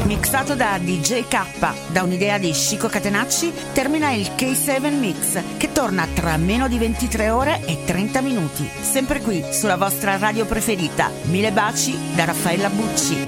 Mixato da DJ K, da un'idea di Chico Catenacci, termina il K7 Mix, che torna tra meno di 23 ore e 30 minuti. Sempre qui, sulla vostra radio preferita. Mille baci da Raffaella Bucci.